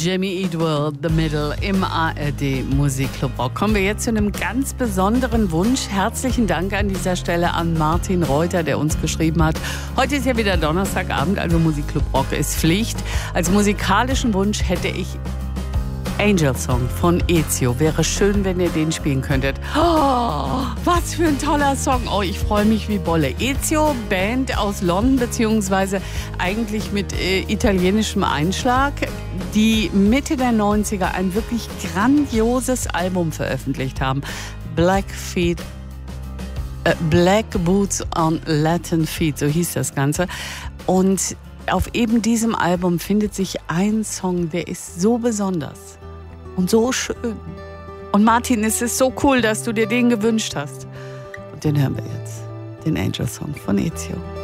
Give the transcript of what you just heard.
Jamie Eat World, The Middle im ARD Musikclub Rock. Kommen wir jetzt zu einem ganz besonderen Wunsch. Herzlichen Dank an dieser Stelle an Martin Reuter, der uns geschrieben hat. Heute ist ja wieder Donnerstagabend, also Musikclub Rock ist Pflicht. Als musikalischen Wunsch hätte ich Angel Song von Ezio. Wäre schön, wenn ihr den spielen könntet. Oh, was für ein toller Song. Oh, ich freue mich wie Bolle. Ezio, Band aus London, beziehungsweise eigentlich mit italienischem Einschlag, die Mitte der 90er ein wirklich grandioses Album veröffentlicht haben. Black Boots on Latin Feet, so hieß das Ganze. Und auf eben diesem Album findet sich ein Song, der ist so besonders und so schön. Und Martin, es ist so cool, dass du dir den gewünscht hast. Und den hören wir jetzt, den Angel Song von Ezio.